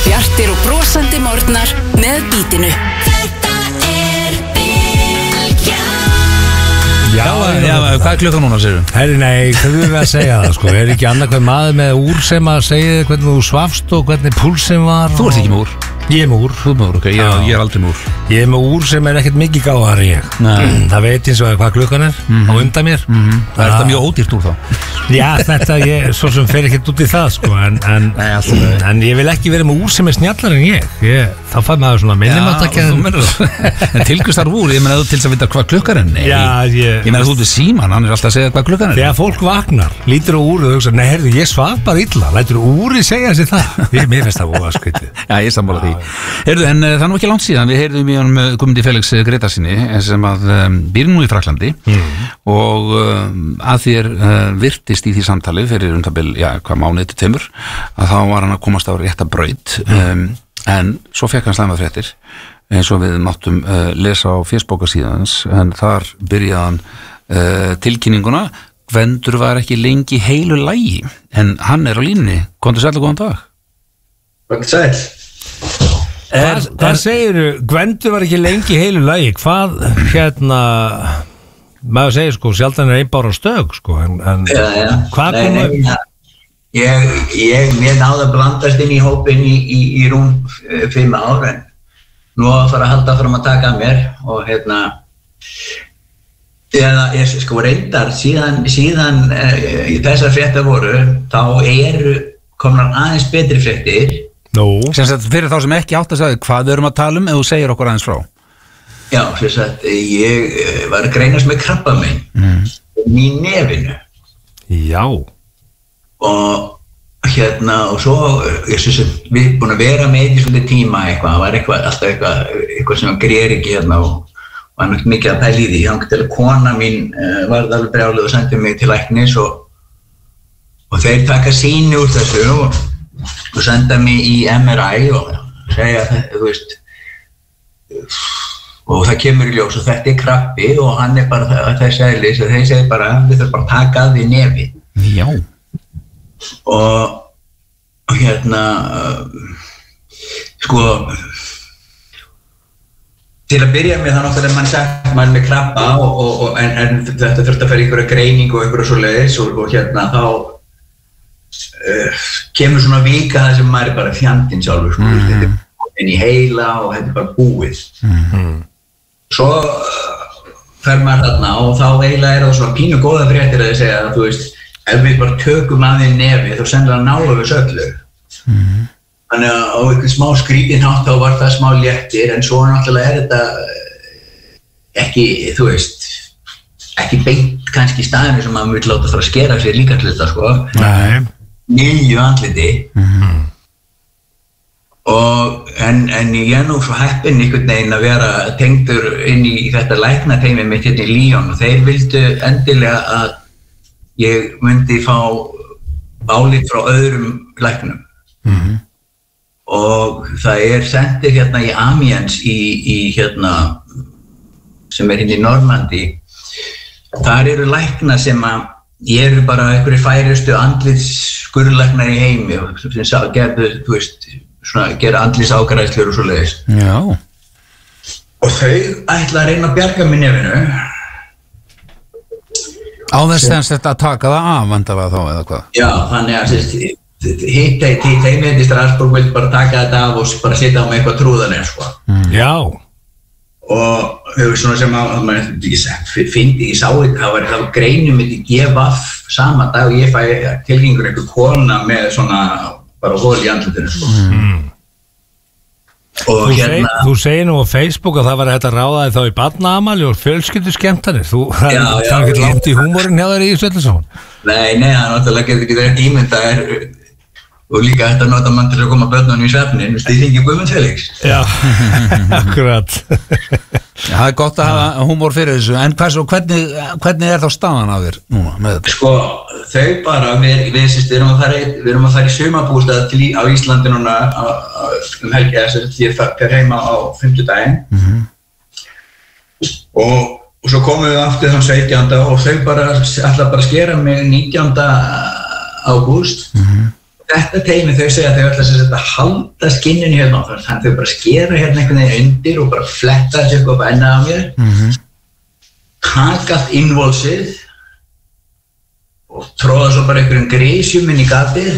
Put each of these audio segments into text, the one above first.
Bjartir og brosandi morgnar með Bítinu. Já, hvað klukkan núna, segir þú? Herri, nei, hvað við að segja það, sko? Ekki annað hvað maður með úr sem að segja hvernig þú svafst og hvernig púlsinn var? Þú ert ekki með úr. Ég er með úr. Þú er með úr, ok, ég er aldrei með úr. Ég er með úr sem er ekkert mikið gáðar en ég. Það veit eins og hvað klukkan er á undan mér. Það er þetta mjög ódýrt úr þá. Já, þetta, ég svo sem fer ekkert út í það, sko, en ég vil ekki vera með úr sem er snjallar en ég. Þá fær maður svona En tilkvistar úr, ég meina þú til þess að vita hvað klukkar er. Nei, ég meina þú til síman, hann er alltaf að segja hvað klukkar er. Þegar fólk vaknar, lítur á úr og hugsa, nei, herðu, ég svaf bara illa, lætur úrið segja sér það. Mér finnst það voða skrítið. Já, ég sammála því. Heyrðu, en það er nú ekki langt síðan, við heyrðum í honum Guðmundi Felix Grétarsinni sem að býr nú í Frakklandi og að þér virtist í því samtali fyrir hvað mánuð til 2 að þá var hann að komast á rétta braut en svo fekk hann slæmað fréttir eins og við máttum lesa á Facebookasíðans en þar byrjaði hann tilkynninguna Gvendur var ekki lengi heilu lagi en hann er á línunni. Komdu sæll og góðan dag. Komdu sæll. Hvað segirðu? Gvendur var ekki lengi heilu lagi. Hvað, maður segir sko, sjaldan er ein bara stög sko, en hvað komum Mér náði að blandast inn í hópin í rúm 5 ár en nú að fara að halda fram að taka að mér og ég sko reyndar síðan þessar fréttar voru þá eru komnar aðeins betri fréttir. Sem sagt fyrir þá sem ekki átt að segja hvað við erum að tala ef þú segir okkur aðeins frá. Já, sem sagt ég var að greinast með krabbamein í nefinu. Já. Og og svo við búin að vera með í svolítið tíma það var alltaf eitthvað sem greri ekki og var náttúrulega mikið að pæla í því þangað til að kona mín varð alveg brjáluð og sendi mig til læknis og þeir taka sýni úr þessu og senda mig í MRI og segja þú veist og það kemur í ljós og þetta er krabbi og hann er bara þess eðlis og þeir segja bara við þurfum bara að taka að því nefi. Já. Og sko til að byrja með það náttúrulega mann sagt mann með krabba en þetta þurfti að fara í einhverja greiningu og einhverja svoleiðis og þá kemur svona vika það sem maður er bara fjandinn sjálfur sko, þetta er inn í heila og þetta er bara búið svo fer maður þarna og þá eiginlega er það svona pínu góða fréttir að þið segja að þú veist ef við bara tökum að því nefi þá sendur það náðu við söllu þannig að á einhvern smá skrítinn hátt þá var það smá léttir en svo náttúrulega er þetta ekki, þú veist ekki beint kannski staðinu sem maður vil láta fara að skera sér líka hluta sko nýju andliti og en ég er nú svo heppinn einhvern veginn að vera tengdur inn í þetta læknateymi mitt hérna í Lyon og þeir vildu endilega að ég myndi fá álit frá öðrum læknum og það sendir hérna í Amiens í sem er hérna í Normandi þar eru læknar sem að eru bara einhverjir færustu andlitsskurðlæknar í heimi og sem gerðu, þú veist, svona gera andlitságræðslur og svoleiðis. Já. Og þau ætla að reyna að bjarga mig nefinu. Á þess að taka það af vandalega þá eða hvað? Já, þannig að hitt heimið í Strasbourg vildi bara taka þetta af og bara setja á mig eitthvað trúðanir, sko. Já. Og hefur svona sem að ég sá þetta, það var greinum mitt í GVF sama dag og ég fæ tilgengur einhver kona með svona bara hól í andlutinu sko. Og þú segir nú á Facebook að það var þetta ráðaði þá í barnaafmæli og fjölskylduskemmtanir það er ekki langt í húmorinn hjá þér í þessu öllu saman. Nei, það er náttúrulega ekki verið ímynda og líka þetta nota mann til að koma börnunum í svefnin, það er ekki Guðmund Felix. Já, akkurat. Það er gott að hafa húmor fyrir þessu, en hvernig er þá staðan af þér núna með þetta? Sko, þau bara, við erum að fara í sumarbústað á Íslandi núna helgi þess að ég fer heima á 50-daginn og svo komum við aftur þann 17. og þau bara ætla bara að skera mig 19. ágúst þetta teymi þau segja að þau ætla að halda skinninu hérna þannig að þau bara skera hérna einhvern veginn undir og bara fletta þessu upp á ennið á mér taka allt innvolsið og tróða svo bara einhverjum grísjum inn í gatið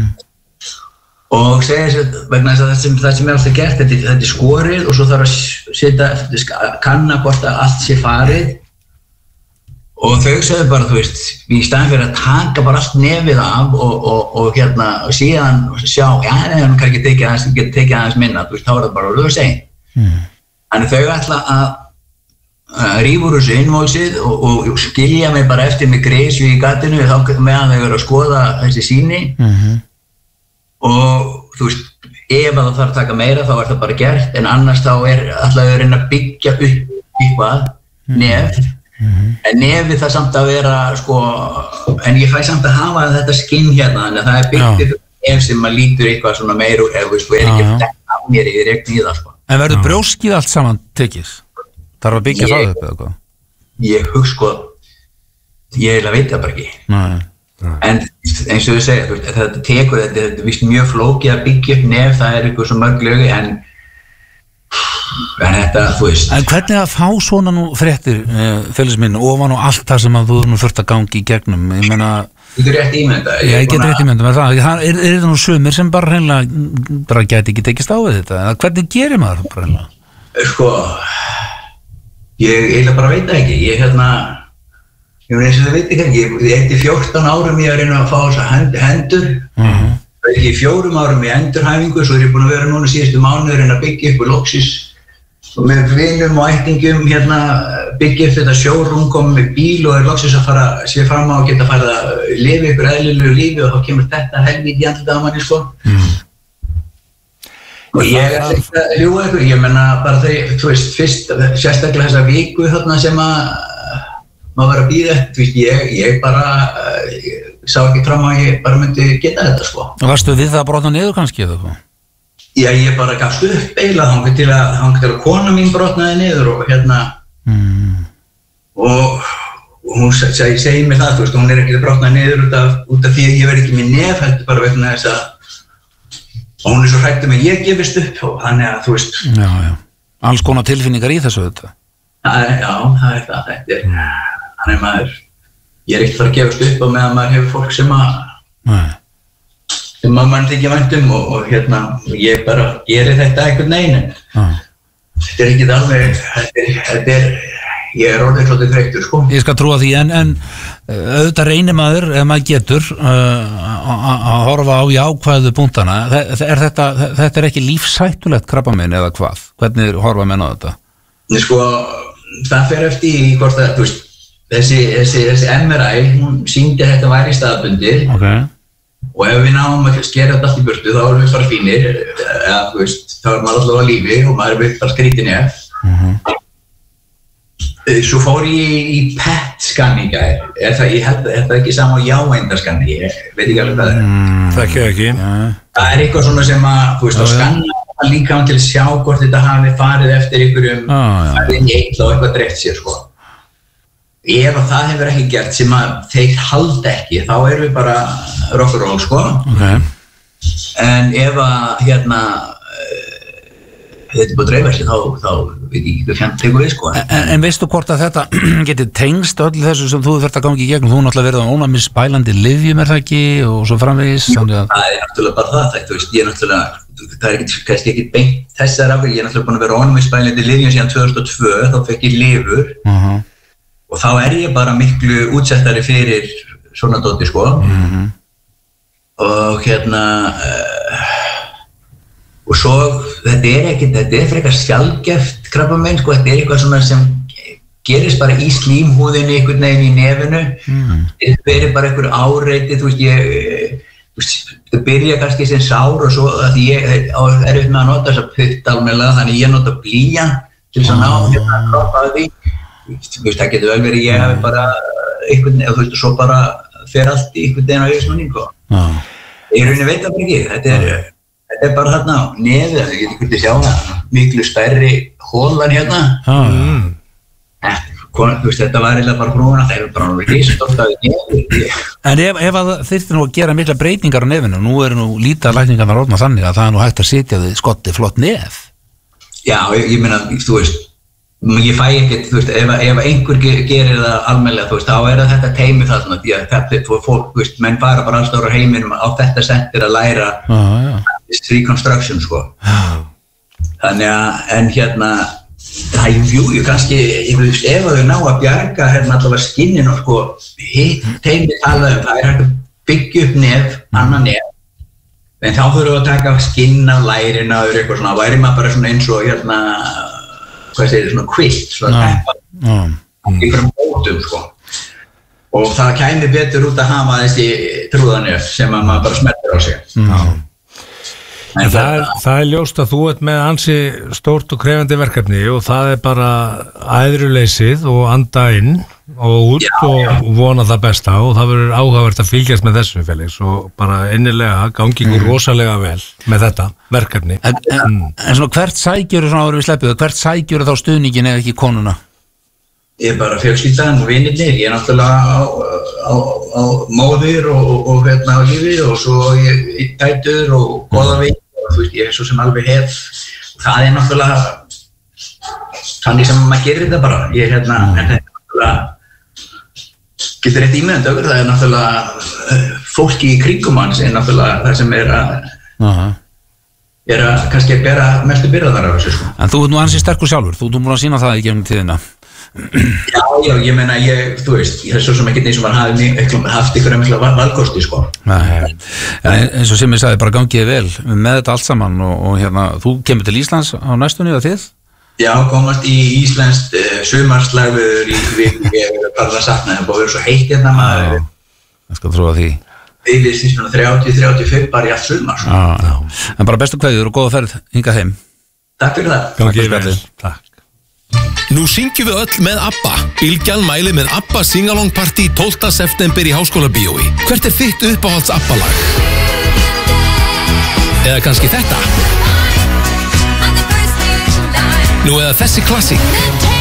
og segja þessu vegna þess að það sem alltaf gert þetta skorið og svo þarf að setja kanna hvort að allt sé farið og þau sögðu bara, þú veist, í staðinn fyrir að taka bara allt nefið af og síðan sjá, hann kann ekki tekið aðeins minna, þú veist, þá það bara alveg seint. Þannig þau ætla að rífa úr þessu innvolsið og skilja mig bara eftir með gresju í gatinu þá meðan þau eru að skoða þessi sýni og, þú veist, ef það þarf að taka meira þá það bara gert, en annars þá ætla þau að reyna að byggja upp eitthvað nef en nefið það samt að vera sko, en ég fæ samt að hafa þetta skinn hérna, þannig að það byggt ef sem maður lítur eitthvað svona meir og ekki þetta á mér í regn í það sko. En verður brjóskið allt saman tekið? Þarf að byggja það upp eða hvað? Ég hugsa sko ég veit það bara ekki en eins og þú segja, þetta tekur þetta er vist mjög flókið að byggja upp nef það eitthvað svo mörg lögi en þetta, þú veist En hvernig að fá svona nú fréttir félagsminn ofan og allt það sem að þú nú þurft að gangi í gegnum ég meina Þú getur rétt ímynda Ég get rétt ímynda með það Er það nú sumir sem bara hreinlega bara gæti ekki tekist á við þetta eða hvernig gerir maður bara hreinlega Sko ég eiginlega bara veit það ekki ég eins og þið veit ekki ég eftir 14 árum ég að reyna að fá þessa hendur ekki 4 árum í endurhæfingu svo ég búin að vera núna síðustu mánuður en að byggja upp og loksis og með vinum og ættingum byggja upp þetta showroom komið með bíl og loksis að fara sér fram á að geta farið að lifa ykkur eðlilegu lífi og þá kemur þetta helvíti í andlitið á manni sko og ég ekki að ljúga ykkur ég menna bara þegar þú veist fyrst sérstaklega þessa viku sem að maður var að bíða ég bara sá ekki fram að ég bara myndi geta þetta sko. Varstu við það að brotna niður kannski eða hvað? Já, ég bara gafst upp eiginlega þangað til að kona mín brotnaði niður og og hún segi mér það, þú veist, hún ekki að brotna niður út af því að ég verð ekki með nef heldur bara vegna þess að hún svo hrædd að ég gefist upp og þannig að þú veist Já, alls konar tilfinningar í þessu þetta Já, það það, þetta þannig maður ég ekkert fara að gefast upp á meðan maður hefur fólk sem mann þykja vænt og ég bara geri þetta einhvern veginn þetta ekki alveg ég orðið svolítið þreyttur sko. Ég skal trúa því en auðvitað reynir maður ef maður getur að horfa á jákvæðu punktana þetta ekki lífshættulegt krabbamein eða hvað? Hvernig horfa menn á þetta? Sko, það fer eftir í hvort að þú veist þessi MRI, hún sýndi að þetta væri staðbundið og ef við náum að skera þetta allt í burtu þá erum við bara fínir eða þú veist, þá er maður alltaf á lífi og maður er bara skrítinn Svo fór ég í PET-skanning ég held það ekki sama á jáeindaskanning ég veit ekki alveg hvað það ekki Það er eitthvað svona sem að þú veist, á skanna líka til að sjá hvort þetta hafi farið eftir einhverjum farið inn í eitthvað og eitthvað dreift sér sko Ef að það hefur ekki gert sem að þeir halda ekki, þá erum við bara rock'n'roll sko en ef að þetta búið að dreifa sér þá veit ég ekki hvað fjand tegur við sko En veistu hvort að þetta geti tengst öll þessu sem þú þurft að gangi í gegnum þú náttúrulega verið á ónæmisbælandi lyfjum það ekki og svo framvegis Það er náttúrulega bara það þú veist, ég náttúrulega það er kannski ekki beint þessar afhverju, ég er náttúrulega búin að vera á ónæmisbælandi lyfjum síðan 2002, þá fekk ég lifur og þá er ég bara miklu útsettari fyrir svona dóti sko og og svo þetta er frekar sjaldgæft krabbamein sko, þetta er eitthvað svona sem gerist bara í slímhúðinni einhvern veginn í nefinu þetta er bara einhver áreiti þú veist, það byrja kannski sem sár og svo að ég er með að nota þessa putt almennilega þannig ég nota blýant til þess að ná kroppaði því þú veist, það getur vel verið ég hafi bara einhvern veginn, þú veist, og svo bara fer allt í einhvern veginn á yfirsmanning ég raunin veit það ekki, þetta er bara þarna á nefið, það getur sjá það miklu stærri hólan þetta var eiginlega bara brúna, það bara risastórt af nefið. En ef að þyrfti nú að gera mikla breytingar á nefinu, nú nú lítið lækningarnar orðna þannig að það nú hægt að setja þið skotti flott nef. Já, ég meina, ég fæ ekkert, ef einhver gerir það almennilega, þá þetta teymi það svona, því að fólk, menn fara bara alls stóra heiminum á þetta sentir að læra reconstruction, sko. Þannig að, en það kannski, ef þau ná að bjarga allavega skinninu, hitt teymi talað það hægt að byggja upp nef, annan nef, en þá þurfum við að taka skinn af lærina og eitthvað svona, væri maður bara svona eins og hvað segir þið, svona kvitt, svona teppa í bara mótum, og það kæmi betur út að hafa þessi trúðanef sem að maður bara smeltir á sig. En það ljóst að þú ert með ansi stórt og krefandi verkefni og það bara æðruleysið og anda inn og út og vona það besta og það verður áhugavert að fylgjast með þessu, Felix, og bara innilega gangi ykkur rosalega vel með þetta verkefni. En svona hvert sækjur svona áður við sleppið, hvert sækjur þá stuðningin eða ekki konuna? Ég bara fjölskyldan og vinirnir, ég náttúrulega á móðir og á lífi og svo ég tætur og góða vinn. Ég svo sem alveg hef og það náttúrulega þannig sem maður gerir þetta bara en þetta náttúrulega getur rétt ímyndað okkur, það náttúrulega fólki í kringum hans náttúrulega það sem að kannski að bera mestu byrðar af þessu. En þú ert nú ansi sterkur sjálfur, þú ert múin að sína það í gegnum tíðina. Já, ég meina, þú veist, ég svo sem ekki eins og maður haft ykkur mikla valkosti, En eins og sem ég sagði, bara gangiði vel með þetta allt saman og þú kemur til Íslands á næstunni eða þið? Já, komast í íslenskt sumarslægur í viku, ég hef bara að sakna það, búið svo heitt maður. Ég skal trúa því. Við svona 30-35 bara í allt sumar. En bara bestu kveðjur og góða ferð hingað heim. Takk fyrir það. Gangiði vel. Takk. Nú syngjum við öll með ABBA. Bylgjan mælir með ABBA Singalong Party 12. september í Háskóla Bíói. Hvert þitt uppáhalds ABBA-lag? Eða kannski þetta? Nú eða þessi klassík?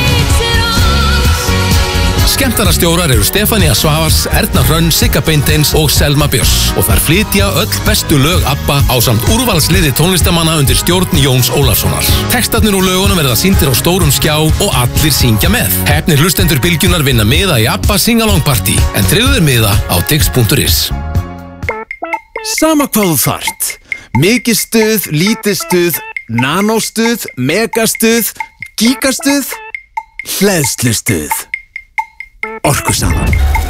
Skemmtarastjórar eru Stefania Svavars, Erna Hrönn, Sigga Beinteins og Selma Björns og þær flytja öll bestu lög ABBA ásamt úrvalsliði tónlistamanna undir stjórn Jóns Ólafssonar. Textarnir úr lögunum verða sýndir á stórum skjá og allir syngja með. Heppnir hlustendur Bylgjunar vinna miða í ABBA Singalong Party en tryggðu þér miða á tix.is. Sama hvað þú þarft. Mikið stuð, lítið stuð, nanóstuð, megastuð, gigastuð, hleðslustuð. Orkusalan.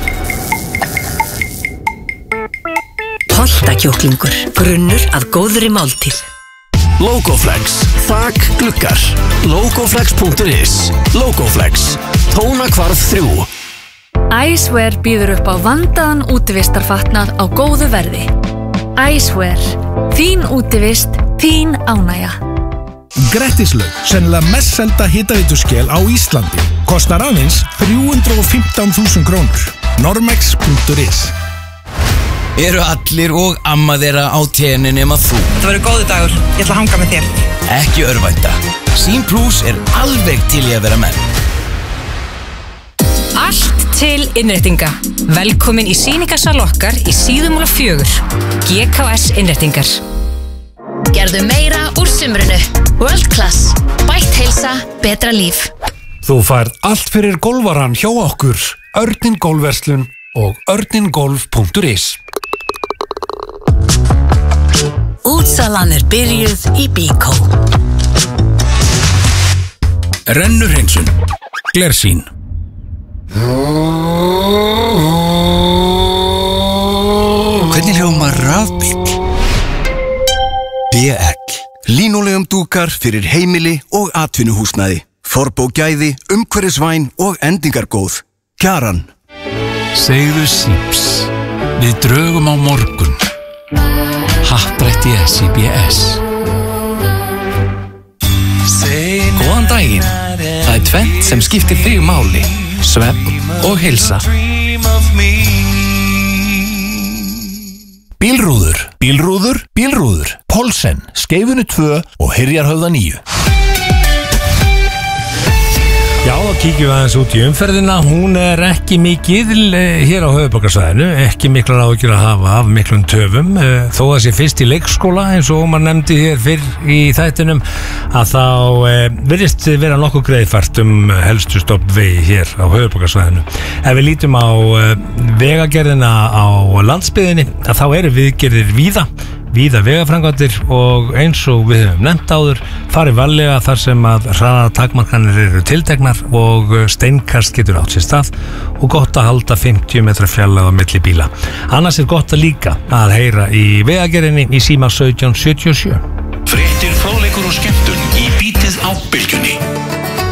Holtakjúklingur, grunnur að góðri máltíð. Logoflex, þak, gluggar. Logoflex.is. Logoflex, tónakvarð 3. Icewear býður upp á vandaðan útivistarfatnað á góðu verði. Icewear, þín útivist, þín ánægja. Grettislaug, sennilega mest selda hitaveituskkel á Íslandi. Kostar aðeins 315.000 krónur. Normex.is. Eru allir og amma þeirra á tenni nema þú? Það verður góðu dagur, ég ætla að hanga með þér. Ekki örvænta. Sín Plus alveg til í að vera menn. Allt til innréttinga. Velkomin í sýningarsal okkar í Síðumúla 4. GKS innréttingar. Gerðu meira úr sumrinu. World Class. Bætt heilsa, betra líf. Þú færð allt fyrir golvaran hjá okkur. Örnin Golfverslun og örningolf.is. Útsalan byrjuð í Bíkó. Rennuhreinsun. Glersýn. Hvernig hljómar rafbíll? BL. Línulegum dúkar fyrir heimili og atvinnuhúsnæði. Forbógæði, umhverfisvæn og endingargóð. Kjaran. Segðu síps. Við drögum á morgun. Happdrætti SIBS. Góðan daginn. Það tvennt sem skiptir þig máli. Svefn og heilsa. Bílrúður, bílrúður, bílrúður. Pólsen, Skeifunni 2 og Hyrjarhöfða 9. Já, Já, þá kíkjum við aðeins út í umferðina. Hún ekki mikið hér á höfuðborgarsvæðinu, ekki miklar áhyggjur að hafa af miklum töfum, þó að sé fyrst í leikskóla eins og Ómar nefndi hér fyrr í þættinum, að þá virðist vera nokkuð greiðfært helstu stoppvegi hér á höfuðborgarsvæðinu. Ef við lítum á vegagerðina á landsbyggðinni, að þá eru viðgerðir víða vegaframkvæmdir og eins og við höfum nefnt áður, farið varlega þar sem að hraðatakmarkanir eru tilteknar og steinkast getur átt sér stað og gott að halda 50 metra fjarlægð á milli bíla. Annars gott að líka að heyra í vegagerðinni í síma 1777. Fréttir, fróðleikur og skemmtun í Bítið á Bylgjunni.